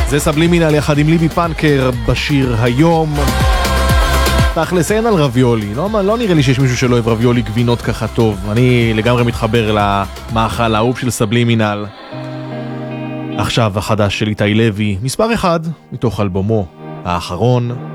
זה סבלימינל יחד עם ליבי פנקר בשיר היום. תכלס אין על רביולי, לא נראה לי שיש מישהו שלא אוהב רביולי גבינות ככה טוב. אני לגמרי מתחבר למאכל האהוב של סבלימינל. עכשיו החדש של איתי לוי, מספר 1 מתוך אלבומו האחרון.